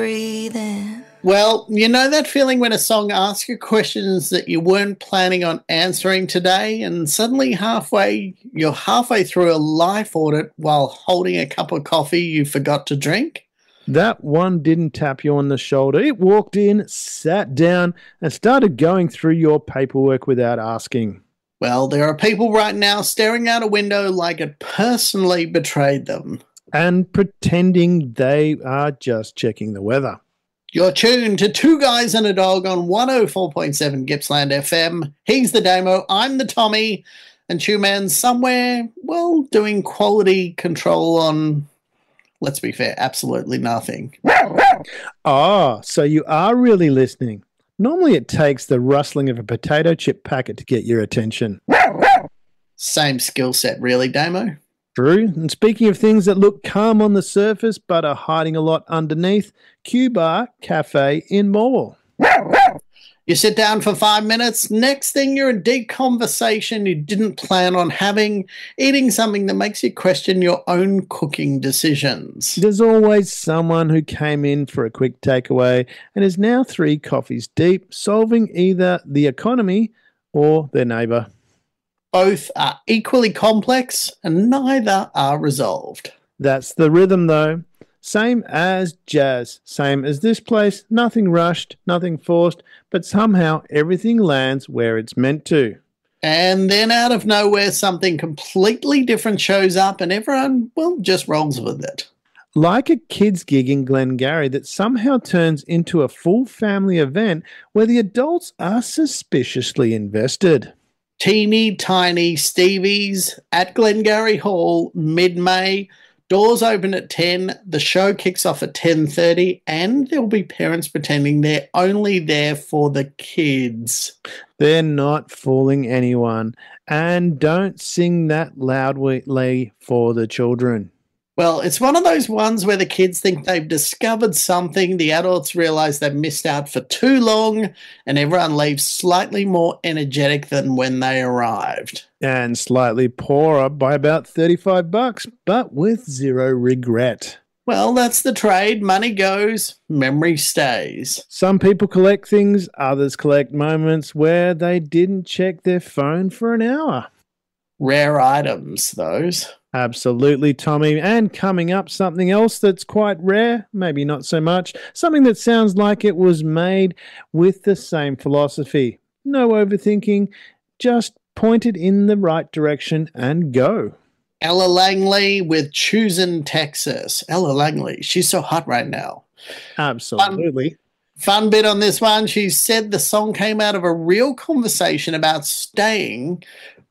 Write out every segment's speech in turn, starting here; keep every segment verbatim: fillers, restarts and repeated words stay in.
breathing. Well, you know that feeling when a song asks you questions that you weren't planning on answering today, and suddenly halfway, you're halfway through a life audit while holding a cup of coffee you forgot to drink? That one didn't tap you on the shoulder. It walked in, sat down, and started going through your paperwork without asking. Well, there are people right now staring out a window like it personally betrayed them. And pretending they are just checking the weather. You're tuned to Two Guys and a Dog on one oh four point seven Gippsland F M. He's the Damo, I'm the Tommy, and Two Man's somewhere, well, doing quality control on, let's be fair, absolutely nothing. Ah, so you are really listening. Normally it takes the rustling of a potato chip packet to get your attention. Same skill set, really, Damo. True. And speaking of things that look calm on the surface but are hiding a lot underneath, Q Bar Cafe in Morwell. You sit down for five minutes, next thing you're in deep conversation you didn't plan on having, eating something that makes you question your own cooking decisions. There's always someone who came in for a quick takeaway and is now three coffees deep, solving either the economy or their neighbour. Both are equally complex and neither are resolved. That's the rhythm though. Same as jazz. Same as this place. Nothing rushed, nothing forced, but somehow everything lands where it's meant to. And then out of nowhere something completely different shows up and everyone, well, just rolls with it. Like a kids' gig in Glengarry that somehow turns into a full family event where the adults are suspiciously invested. Teeny tiny Stevie's at Glengarry Hall, mid-May. Doors open at ten, the show kicks off at ten thirty, and there'll be parents pretending they're only there for the kids. They're not fooling anyone. And don't sing that loudly for the children. Well, it's one of those ones where the kids think they've discovered something, the adults realise they've missed out for too long, and everyone leaves slightly more energetic than when they arrived. And slightly poorer by about thirty-five bucks, but with zero regret. Well, that's the trade. Money goes, memory stays. Some people collect things, others collect moments where they didn't check their phone for an hour. Rare items, those. Absolutely, Tommy. And coming up, something else that's quite rare, maybe not so much, something that sounds like it was made with the same philosophy. No overthinking, just point it in the right direction and go. Ella Langley with Choosing Texas. Ella Langley, she's so hot right now. Absolutely. Fun, fun bit on this one, she said the song came out of a real conversation about staying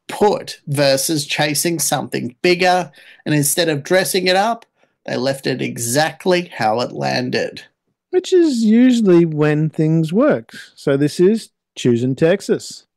put versus chasing something bigger, and instead of dressing it up, they left it exactly how it landed. Which is usually when things work. So this is Choosing Texas.